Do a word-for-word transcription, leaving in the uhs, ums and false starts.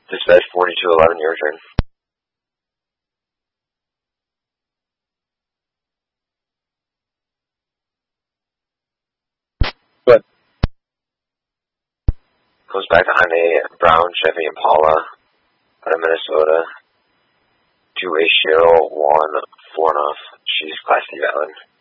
Dispatch forty-two eleven, your turn. What? Goes back to on a brown Chevy Impala out of Minnesota. To a Cheryl one four off. She's Class D valid.